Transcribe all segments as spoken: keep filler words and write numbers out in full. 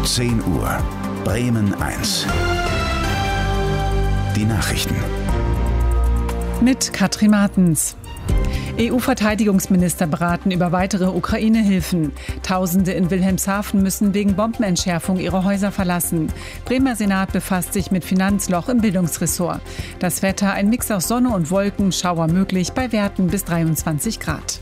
zehn Uhr. Bremen eins. Die Nachrichten. Mit Katrin Martens. E U-Verteidigungsminister beraten über weitere Ukraine-Hilfen. Tausende in Wilhelmshaven müssen wegen Bombenentschärfung ihre Häuser verlassen. Bremer Senat befasst sich mit Finanzloch im Bildungsressort. Das Wetter: ein Mix aus Sonne und Wolken, Schauer möglich bei Werten bis dreiundzwanzig Grad.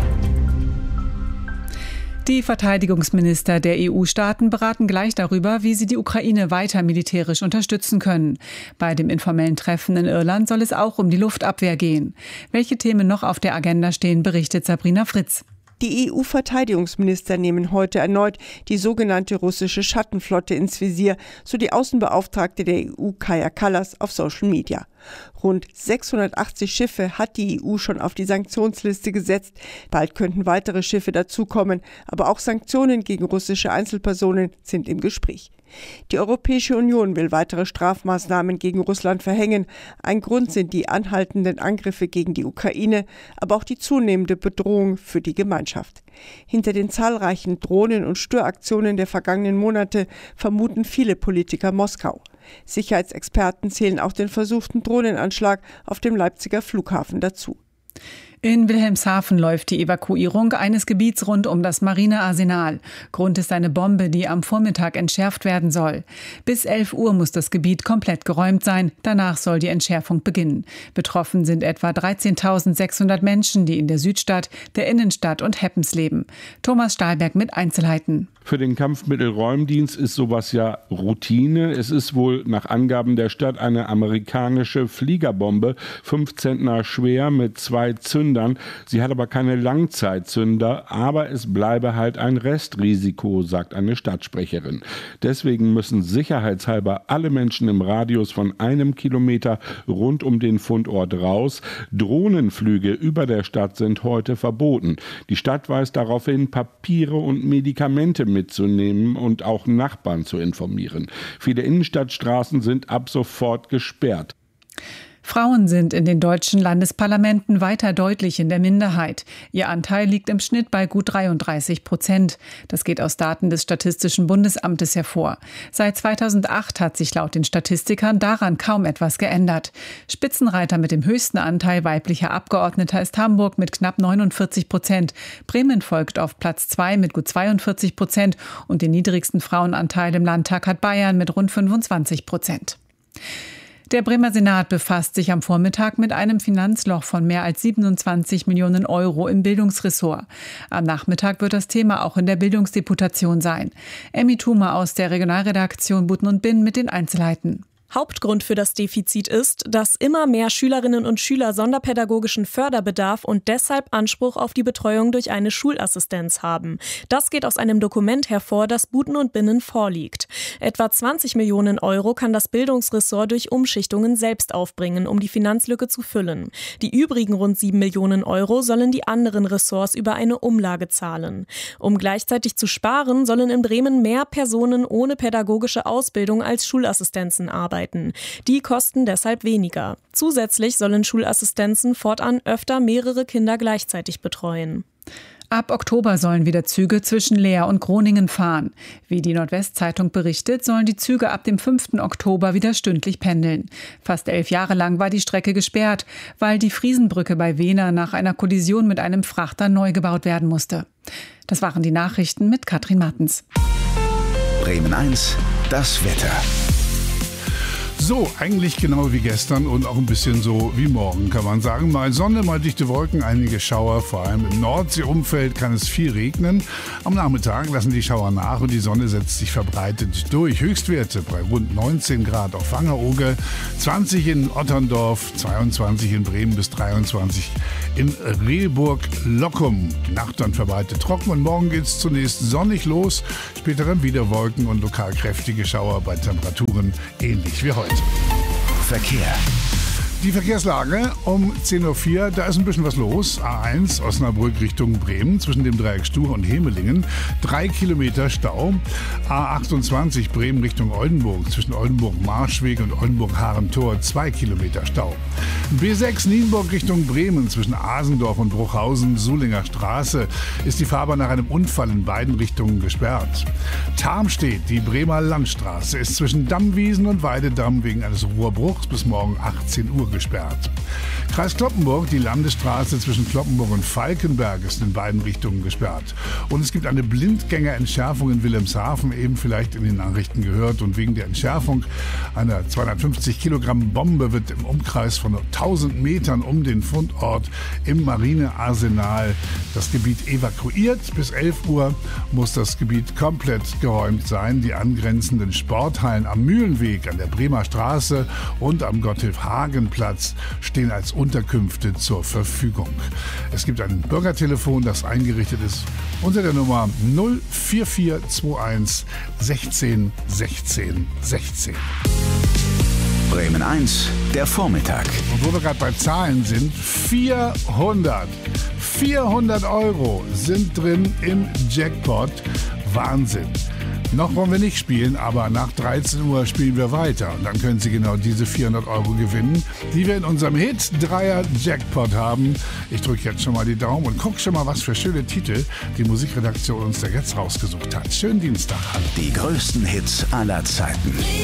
Die Verteidigungsminister der E U-Staaten beraten gleich darüber, wie sie die Ukraine weiter militärisch unterstützen können. Bei dem informellen Treffen in Irland soll es auch um die Luftabwehr gehen. Welche Themen noch auf der Agenda stehen, berichtet Sabrina Fritz. Die E U-Verteidigungsminister nehmen heute erneut die sogenannte russische Schattenflotte ins Visier, so die Außenbeauftragte der E U Kaja Kallas auf Social Media. Rund sechshundertachtzig Schiffe hat die E U schon auf die Sanktionsliste gesetzt. Bald könnten weitere Schiffe dazukommen, aber auch Sanktionen gegen russische Einzelpersonen sind im Gespräch. Die Europäische Union will weitere Strafmaßnahmen gegen Russland verhängen. Ein Grund sind die anhaltenden Angriffe gegen die Ukraine, aber auch die zunehmende Bedrohung für die Gemeinschaft. Hinter den zahlreichen Drohnen- und Störaktionen der vergangenen Monate vermuten viele Politiker Moskau. Sicherheitsexperten zählen auch den versuchten Drohnenanschlag auf dem Leipziger Flughafen dazu. In Wilhelmshaven läuft die Evakuierung eines Gebiets rund um das Marinearsenal. Grund ist eine Bombe, die am Vormittag entschärft werden soll. Bis elf Uhr muss das Gebiet komplett geräumt sein. Danach soll die Entschärfung beginnen. Betroffen sind etwa dreizehntausendsechshundert Menschen, die in der Südstadt, der Innenstadt und Heppens leben. Thomas Stahlberg mit Einzelheiten. Für den Kampfmittelräumdienst ist sowas ja Routine. Es ist wohl nach Angaben der Stadt eine amerikanische Fliegerbombe, fünf Zentner schwer mit zwei Zündern. Sie hat aber keine Langzeitzünder, aber es bleibe halt ein Restrisiko, sagt eine Stadtsprecherin. Deswegen müssen sicherheitshalber alle Menschen im Radius von einem Kilometer rund um den Fundort raus. Drohnenflüge über der Stadt sind heute verboten. Die Stadt weist darauf hin, Papiere und Medikamente mitzunehmen und auch Nachbarn zu informieren. Viele Innenstadtstraßen sind ab sofort gesperrt. Frauen sind in den deutschen Landesparlamenten weiter deutlich in der Minderheit. Ihr Anteil liegt im Schnitt bei gut dreiunddreißig Prozent. Das geht aus Daten des Statistischen Bundesamtes hervor. Seit zweitausendacht hat sich laut den Statistikern daran kaum etwas geändert. Spitzenreiter mit dem höchsten Anteil weiblicher Abgeordneter ist Hamburg mit knapp neunundvierzig Prozent. Bremen folgt auf Platz zwei mit gut zweiundvierzig Prozent und den niedrigsten Frauenanteil im Landtag hat Bayern mit rund fünfundzwanzig Prozent. Der Bremer Senat befasst sich am Vormittag mit einem Finanzloch von mehr als siebenundzwanzig Millionen Euro im Bildungsressort. Am Nachmittag wird das Thema auch in der Bildungsdeputation sein. Emmy Thumer aus der Regionalredaktion Buten und Binn mit den Einzelheiten. Hauptgrund für das Defizit ist, dass immer mehr Schülerinnen und Schüler sonderpädagogischen Förderbedarf und deshalb Anspruch auf die Betreuung durch eine Schulassistenz haben. Das geht aus einem Dokument hervor, das Buten und Binnen vorliegt. Etwa zwanzig Millionen Euro kann das Bildungsressort durch Umschichtungen selbst aufbringen, um die Finanzlücke zu füllen. Die übrigen rund sieben Millionen Euro sollen die anderen Ressorts über eine Umlage zahlen. Um gleichzeitig zu sparen, sollen in Bremen mehr Personen ohne pädagogische Ausbildung als Schulassistenzen arbeiten. Die kosten deshalb weniger. Zusätzlich sollen Schulassistenzen fortan öfter mehrere Kinder gleichzeitig betreuen. Ab Oktober sollen wieder Züge zwischen Leer und Groningen fahren. Wie die Nordwestzeitung berichtet, sollen die Züge ab dem fünften Oktober wieder stündlich pendeln. Fast elf Jahre lang war die Strecke gesperrt, weil die Friesenbrücke bei Wehner nach einer Kollision mit einem Frachter neu gebaut werden musste. Das waren die Nachrichten mit Katrin Martens. Bremen eins, das Wetter. So, eigentlich genau wie gestern und auch ein bisschen so wie morgen, kann man sagen. Mal Sonne, mal dichte Wolken, einige Schauer. Vor allem im Nordseeumfeld kann es viel regnen. Am Nachmittag lassen die Schauer nach und die Sonne setzt sich verbreitet durch. Höchstwerte bei rund neunzehn Grad auf Wangerooge, zwanzig in Otterndorf, zweiundzwanzig in Bremen bis dreiundzwanzig in Rehburg-Lockum. Die Nacht dann verbreitet trocken und morgen geht es zunächst sonnig los. Später dann wieder Wolken und lokal kräftige Schauer bei Temperaturen ähnlich wie heute. Verkehr. Die Verkehrslage um zehn Uhr vier, da ist ein bisschen was los. A eins Osnabrück Richtung Bremen zwischen dem Dreieck Stuch und Hemelingen. Drei Kilometer Stau. A achtundzwanzig Bremen Richtung Oldenburg zwischen Oldenburg-Marschweg und Oldenburg-Harentor. Zwei Kilometer Stau. B sechs Nienburg Richtung Bremen zwischen Asendorf und Bruchhausen, Suhlinger Straße, ist die Fahrbahn nach einem Unfall in beiden Richtungen gesperrt. Tarmstedt, die Bremer Landstraße, ist zwischen Dammwiesen und Weidedamm wegen eines Rohrbruchs bis morgen achtzehn Uhr gesperrt. Kreis Cloppenburg, die Landesstraße zwischen Cloppenburg und Falkenberg ist in beiden Richtungen gesperrt. Und es gibt eine Blindgängerentschärfung in Wilhelmshaven, eben vielleicht in den Nachrichten gehört. Und wegen der Entschärfung einer zweihundertfünfzig Kilogramm Bombe wird im Umkreis von tausend Metern um den Fundort im Marinearsenal das Gebiet evakuiert. Bis elf Uhr muss das Gebiet komplett geräumt sein. Die angrenzenden Sporthallen am Mühlenweg, an der Bremer Straße und am Gotthilf-Hagen-Platz stehen als Unterkünfte zur Verfügung. Es gibt ein Bürgertelefon, das eingerichtet ist unter der Nummer null vier vier zwei eins sechzehn sechzehn sechzehn. Bremen eins, der Vormittag. Und wo wir gerade bei Zahlen sind, vierhundert. vierhundert Euro sind drin im Jackpot. Wahnsinn. Noch wollen wir nicht spielen, aber nach dreizehn Uhr spielen wir weiter. Und dann können Sie genau diese vierhundert Euro gewinnen, die wir in unserem Hit-Dreier-Jackpot haben. Ich drücke jetzt schon mal die Daumen und guck schon mal, was für schöne Titel die Musikredaktion uns da jetzt rausgesucht hat. Schönen Dienstag. Die größten Hits aller Zeiten.